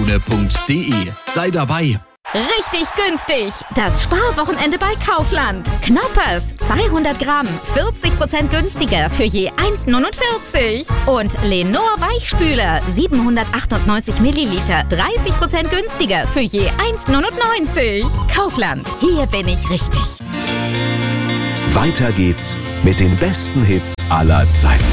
kauflandkrone.de. Sei dabei! Richtig günstig! Das Sparwochenende bei Kaufland. Knoppers, 200 Gramm, 40% günstiger für je 1,49. Und Lenor Weichspüler, 798 Milliliter, 30% günstiger für je 1,99. Kaufland, hier bin ich richtig. Weiter geht's mit den besten Hits aller Zeiten.